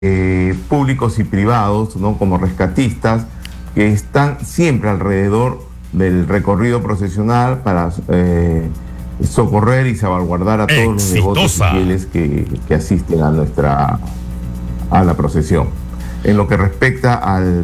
públicos y privados, ¿no? Como rescatistas, que están siempre alrededor del recorrido procesional para socorrer y salvaguardar a todos los devotos y fieles que asisten a la procesión. En lo que respecta al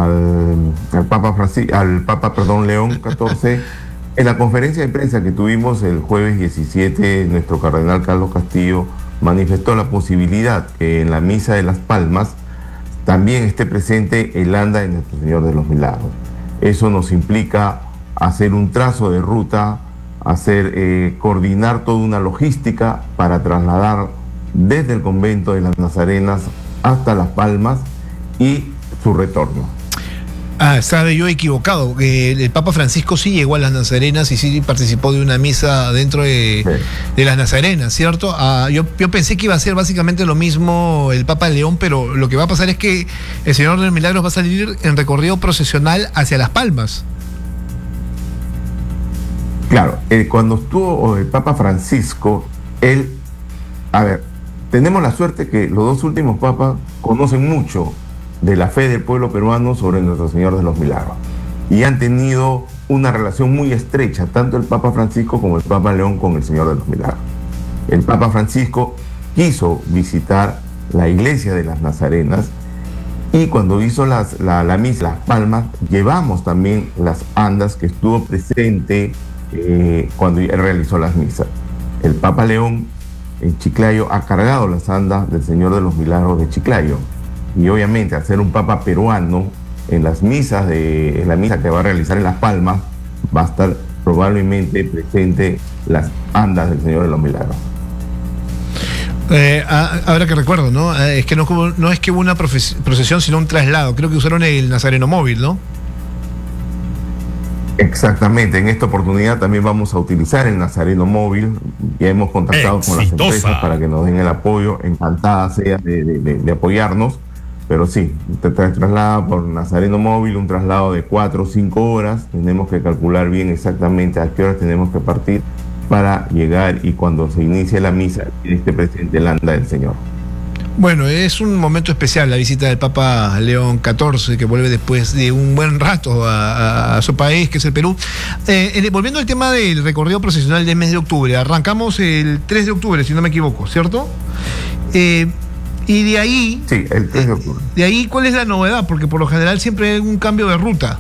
Papa León XIV, en la conferencia de prensa que tuvimos el jueves 17, nuestro cardenal Carlos Castillo manifestó la posibilidad que en la Misa de las Palmas también esté presente el anda de Nuestro Señor de los Milagros. Eso nos implica hacer un trazo de ruta, coordinar toda una logística para trasladar desde el convento de las Nazarenas hasta Las Palmas y su retorno. Estaba yo equivocado. El Papa Francisco sí llegó a las Nazarenas y sí participó de una misa dentro de las Nazarenas, ¿cierto? Yo pensé que iba a ser básicamente lo mismo el Papa León, pero lo que va a pasar es que el Señor de los Milagros va a salir en recorrido procesional hacia Las Palmas. Claro, cuando estuvo el Papa Francisco, tenemos la suerte que los dos últimos papas conocen mucho de la fe del pueblo peruano sobre Nuestro Señor de los Milagros y han tenido una relación muy estrecha, tanto el Papa Francisco como el Papa León, con el Señor de los Milagros. El Papa Francisco quiso visitar la iglesia de las Nazarenas y cuando hizo la misa Las Palmas, llevamos también las andas que estuvo presente cuando él realizó las misas. El Papa León en Chiclayo ha cargado las andas del Señor de los Milagros de Chiclayo. Y obviamente, al ser un papa peruano, en la misa que va a realizar en Las Palmas, va a estar probablemente presente las andas del Señor de los Milagros. Ahora que recuerdo, ¿no? Es que no es que hubo una procesión, sino un traslado. Creo que usaron el Nazareno móvil, ¿no? Exactamente, en esta oportunidad también vamos a utilizar el Nazareno móvil. Ya hemos contactado con las empresas para que nos den el apoyo. Encantada sea de apoyarnos. Pero sí, te traslada por Nazareno móvil, un traslado de 4 o 5 horas. Tenemos que calcular bien exactamente a qué horas tenemos que partir para llegar y cuando se inicie la misa esté presente el anda del Señor. Bueno, es un momento especial la visita del Papa León XIV, que vuelve después de un buen rato a su país, que es el Perú. Volviendo al tema del recorrido procesional del mes de octubre, arrancamos el 3 de octubre, si no me equivoco, ¿cierto? Y de ahí... Sí, el 3 de octubre. De ahí, ¿cuál es la novedad? Porque por lo general siempre hay un cambio de ruta.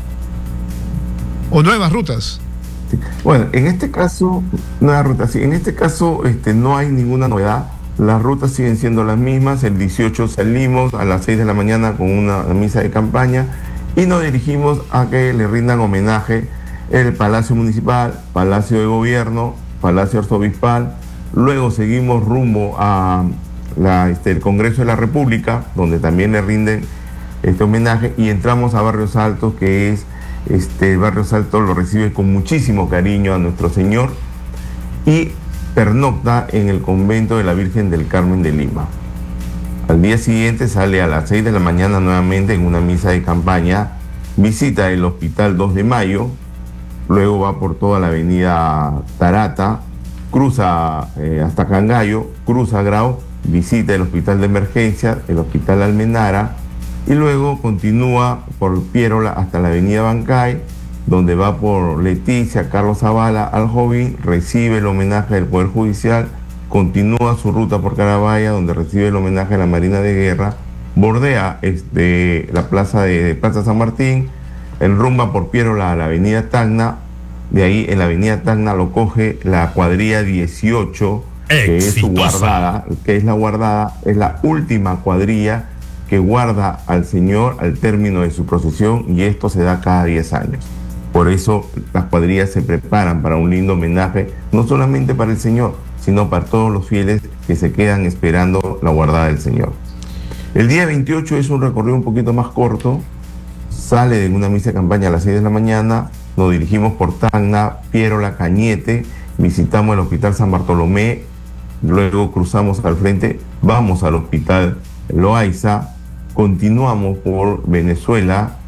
O nuevas rutas. Sí. Bueno, en este caso, nueva ruta, sí. En este caso, no hay ninguna novedad. Las rutas siguen siendo las mismas. El 18 salimos a las 6 de la mañana con una misa de campaña y nos dirigimos a que le rindan homenaje el Palacio Municipal, Palacio de Gobierno, Palacio Arzobispal. Luego seguimos rumbo a el Congreso de la República, donde también le rinden este homenaje, y entramos a Barrios Altos, que es Barrios Altos lo recibe con muchísimo cariño a Nuestro Señor y pernocta en el convento de la Virgen del Carmen de Lima. Al día siguiente sale a las 6 de la mañana nuevamente en una misa de campaña, visita el Hospital 2 de Mayo, luego va por toda la avenida Tarata, cruza hasta Cangallo, cruza Grau, visita el Hospital de Emergencia, el Hospital Almenara, y luego continúa por Piérola hasta la avenida Bancay, donde va por Leticia, Carlos Zavala, al Jovín, recibe el homenaje del Poder Judicial, continúa su ruta por Carabaya, donde recibe el homenaje de la Marina de Guerra, bordea la plaza de Plaza San Martín, enrumba por Piérola a la avenida Tacna, de ahí en la avenida Tacna lo coge la cuadrilla 18, que es su guardada, es la última cuadrilla que guarda al Señor al término de su procesión, y esto se da cada 10 años. Por eso las cuadrillas se preparan para un lindo homenaje, no solamente para el Señor, sino para todos los fieles que se quedan esperando la guardada del Señor. El día 28 es un recorrido un poquito más corto, sale de una misa de campaña a las 6 de la mañana, nos dirigimos por Tacna, Piérola, Cañete, visitamos el Hospital San Bartolomé, luego cruzamos al frente, vamos al Hospital Loaiza, continuamos por Venezuela,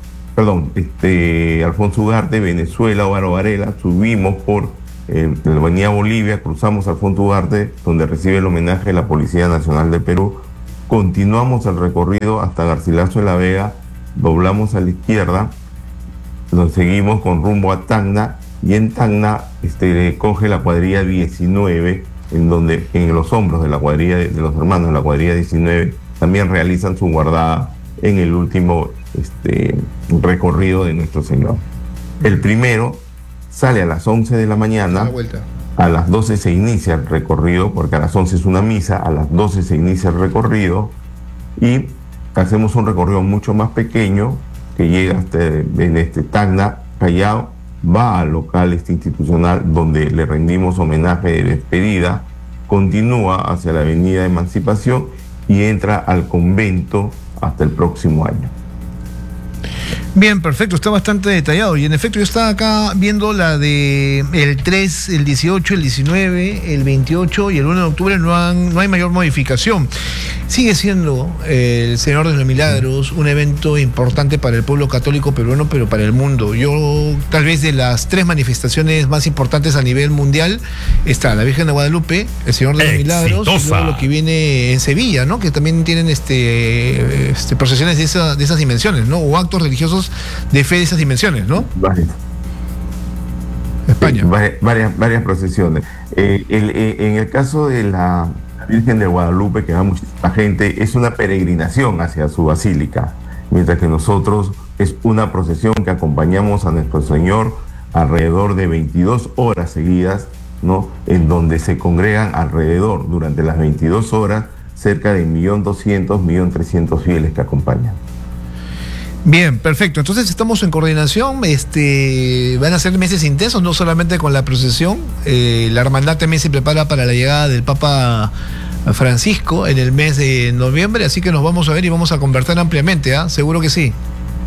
Alfonso Ugarte, Venezuela, Ovaro Varela, subimos por la avenida Bolivia, cruzamos Alfonso Ugarte, donde recibe el homenaje de la Policía Nacional del Perú, continuamos el recorrido hasta Garcilaso de la Vega, doblamos a la izquierda, nos seguimos con rumbo a Tacna, y en Tacna coge la cuadrilla 19, en donde en los hombros de la cuadrilla de los hermanos de la cuadrilla 19 también realizan su guardada en el último recorrido de Nuestro Señor. El primero sale a las 11 de la mañana, a las 12 se inicia el recorrido, porque a las 11 es una misa, a las 12 se inicia el recorrido y hacemos un recorrido mucho más pequeño que llega hasta Tacna, Callao, va al local institucional donde le rendimos homenaje de despedida, continúa hacia la avenida Emancipación y entra al convento hasta el próximo año. Bien, perfecto, está bastante detallado. Y en efecto, yo estaba acá viendo la de el 3, el 18, el 19, el 28 y el 1 de octubre no hay mayor modificación. Sigue siendo el Señor de los Milagros un evento importante para el pueblo católico peruano, pero para el mundo. Yo, tal vez de las 3 manifestaciones más importantes a nivel mundial, está la Virgen de Guadalupe, el Señor de los Milagros, y luego lo que viene en Sevilla, ¿no? Que también tienen procesiones de esas dimensiones, ¿no? O actos religiosos de fe de esas dimensiones, ¿no? España. Varias procesiones. En el caso de la Virgen de Guadalupe, que va muchísima gente, es una peregrinación hacia su basílica, mientras que nosotros es una procesión que acompañamos a Nuestro Señor alrededor de 22 horas seguidas, ¿no? En donde se congregan alrededor, durante las 22 horas, cerca de 1.200.000, 1.300.000 fieles que acompañan. Bien, perfecto. Entonces estamos en coordinación. Van a ser meses intensos, no solamente con la procesión. La hermandad también se prepara para la llegada del Papa Francisco en el mes de noviembre, así que nos vamos a ver y vamos a conversar ampliamente, ¿ah? Seguro que sí.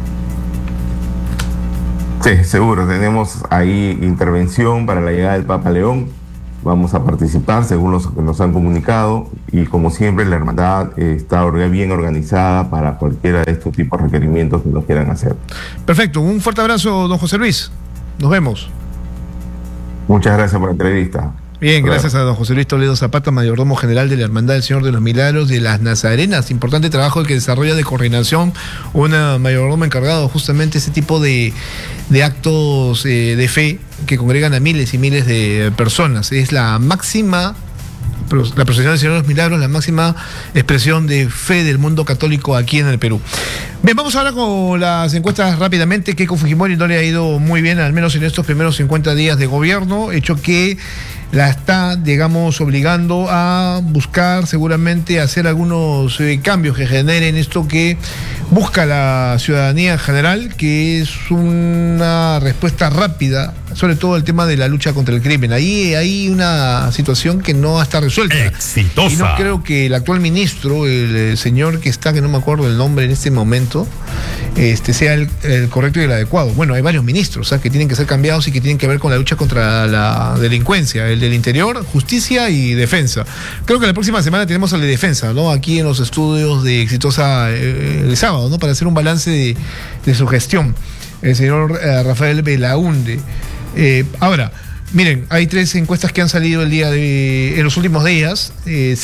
Sí, seguro. Tenemos ahí intervención para la llegada del Papa León. Vamos a participar según los que nos han comunicado, y como siempre la hermandad está bien organizada para cualquiera de estos tipos de requerimientos que nos quieran hacer. Perfecto, un fuerte abrazo, don José Luis. Nos vemos. Muchas gracias por la entrevista. Bien, gracias a don José Luis Toledo Zapata, mayordomo general de la Hermandad del Señor de los Milagros de las Nazarenas. Importante trabajo el que desarrolla de coordinación, una mayordomo encargado justamente de ese tipo de actos de fe que congregan a miles y miles de personas. Es la máxima, la procesión del Señor de los Milagros, la máxima expresión de fe del mundo católico aquí en el Perú. Bien, vamos ahora con las encuestas rápidamente. Keiko Fujimori no le ha ido muy bien, al menos en estos primeros 50 días de gobierno, hecho que la está, digamos, obligando a buscar seguramente hacer algunos cambios que generen esto que busca la ciudadanía en general, que es una respuesta rápida, sobre todo el tema de la lucha contra el crimen. Ahí hay una situación que no está resuelta. Exitosa. Y no creo que el actual ministro, el señor que está, que no me acuerdo el nombre en este momento, sea el correcto y el adecuado. Bueno, hay varios ministros que tienen que ser cambiados y que tienen que ver con la lucha contra la delincuencia, el del Interior, Justicia y Defensa. Creo que la próxima semana tenemos al de Defensa, ¿no? Aquí en los estudios de Exitosa el sábado, ¿no? Para hacer un balance de su gestión. El señor Rafael Belaunde. Ahora, miren, hay 3 encuestas que han salido en los últimos días.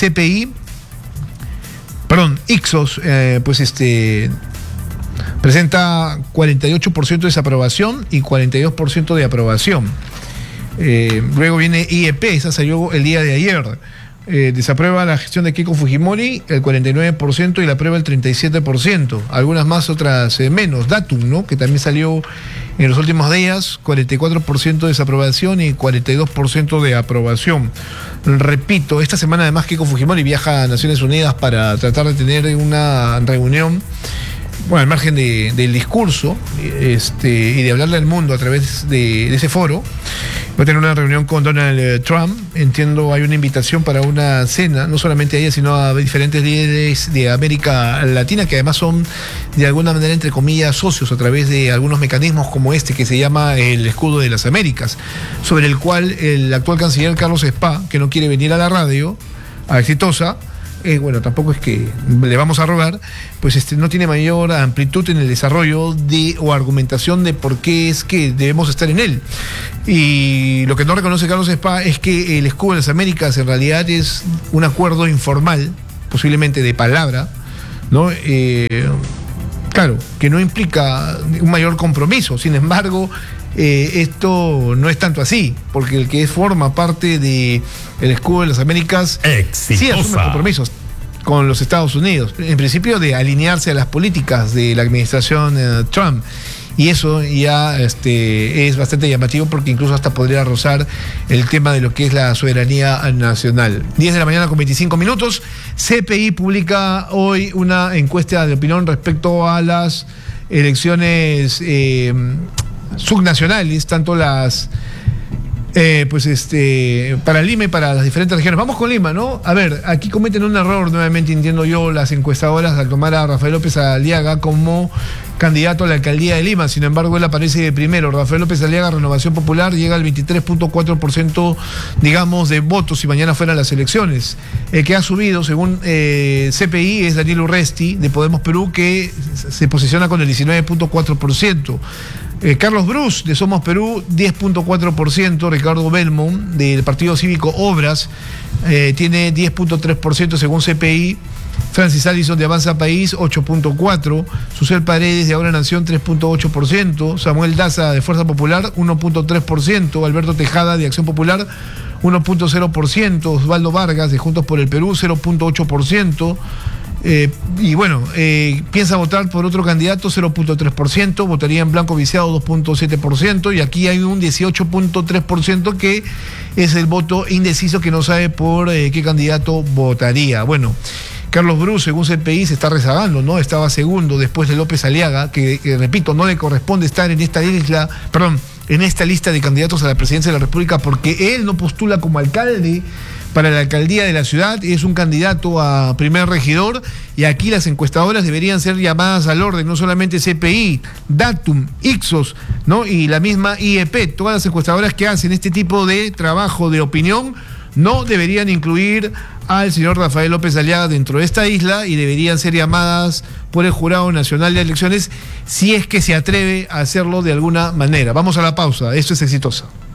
Ixos, presenta 48% de desaprobación y 42% de aprobación. Luego viene IEP, esa salió el día de ayer. Desaprueba la gestión de Keiko Fujimori el 49% y la aprueba el 37%. Algunas más, otras menos. Datum, ¿no? Que también salió en los últimos días, 44% de desaprobación y 42% de aprobación. Repito, esta semana además Keiko Fujimori viaja a Naciones Unidas para tratar de tener una reunión, bueno, al margen del discurso y de hablarle al mundo a través de ese foro. Va a tener una reunión con Donald Trump. Entiendo, hay una invitación para una cena, no solamente a ella, sino a diferentes líderes de América Latina, que además son de alguna manera, entre comillas, socios a través de algunos mecanismos como este, que se llama el Escudo de las Américas, sobre el cual el actual canciller Carlos Spa, que no quiere venir a la radio, a Exitosa, bueno, tampoco es que le vamos a rogar, pues no tiene mayor amplitud en el desarrollo o argumentación de por qué es que debemos estar en él. Y lo que no reconoce Carlos Spa es que el Escudo de las Américas en realidad es un acuerdo informal posiblemente de palabra, ¿no? Claro, que no implica un mayor compromiso. Sin embargo, esto no es tanto así, porque el que forma parte del escudo de las Américas sí asume compromisos con los Estados Unidos, en principio de alinearse a las políticas de la administración Trump. Y eso ya es bastante llamativo, porque incluso hasta podría rozar el tema de lo que es la soberanía nacional. 10 de la mañana con 25 minutos. CPI publica hoy una encuesta de opinión respecto a las elecciones subnacionales, tanto las para Lima y para las diferentes regiones. Vamos con Lima, ¿no? A ver, aquí cometen un error, nuevamente entiendo yo, las encuestadoras al tomar a Rafael López Aliaga como candidato a la alcaldía de Lima. Sin embargo, él aparece de primero. Rafael López Aliaga, Renovación Popular, llega al 23.4%, digamos, de votos si mañana fueran las elecciones. El que ha subido, según CPI, es Daniel Urresti, de Podemos Perú, que se posiciona con el 19.4%. Carlos Brus, de Somos Perú, 10.4%. Ricardo Belmont, del Partido Cívico Obras, tiene 10.3% según CPI. Francis Allison, de Avanza País, 8.4%. Susel Paredes, de Ahora Nación, 3.8%. Samuel Daza, de Fuerza Popular, 1.3%. Alberto Tejada, de Acción Popular, 1.0%. Osvaldo Vargas, de Juntos por el Perú, 0.8%. Y bueno, piensa votar por otro candidato, 0.3%, votaría en blanco viciado, 2.7%, y aquí hay un 18.3% que es el voto indeciso, que no sabe por qué candidato votaría. Bueno, Carlos Brus, según CPI, se está rezagando, ¿no? Estaba segundo después de López Aliaga, que repito, no le corresponde estar en esta lista de candidatos a la presidencia de la República, porque él no postula como alcalde para la alcaldía de la ciudad, es un candidato a primer regidor, y aquí las encuestadoras deberían ser llamadas al orden, no solamente CPI, Datum, Ipsos, ¿no? Y la misma IEP. Todas las encuestadoras que hacen este tipo de trabajo de opinión no deberían incluir al señor Rafael López Aliaga dentro de esta isla, y deberían ser llamadas por el Jurado Nacional de Elecciones, si es que se atreve a hacerlo de alguna manera. Vamos a la pausa, esto es Exitosa.